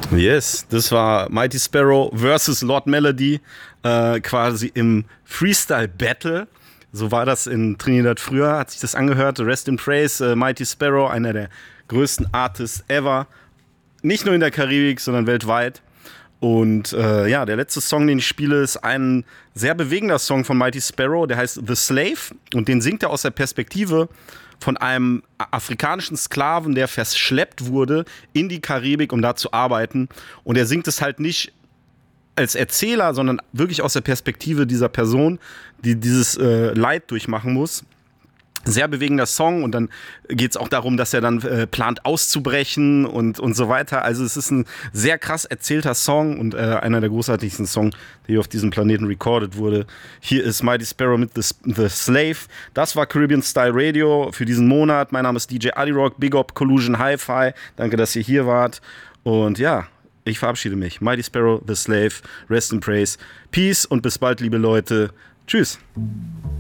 Yes, das war Mighty Sparrow versus Lord Melody, quasi im Freestyle-Battle. So war das in Trinidad früher, hat sich das angehört. Rest in Praise, Mighty Sparrow, einer der größten Artists ever. Nicht nur in der Karibik, sondern weltweit. Und ja, der letzte Song, den ich spiele, ist ein sehr bewegender Song von Mighty Sparrow. Der heißt The Slave und den singt er aus der Perspektive von einem afrikanischen Sklaven, der verschleppt wurde in die Karibik, um da zu arbeiten. Und er singt es halt nicht als Erzähler, sondern wirklich aus der Perspektive dieser Person, die dieses Leid durchmachen muss. Sehr bewegender Song und dann geht es auch darum, dass er dann plant auszubrechen und so weiter. Also es ist ein sehr krass erzählter Song und einer der großartigsten Songs, der hier auf diesem Planeten recorded wurde. Hier ist Mighty Sparrow mit The Slave. Das war Caribbean Style Radio für diesen Monat. Mein Name ist DJ Adirock, Big Up Collusion Hi-Fi. Danke, dass ihr hier wart. Und ja, ich verabschiede mich. Mighty Sparrow, The Slave, Rest in Praise. Peace und bis bald, liebe Leute. Tschüss.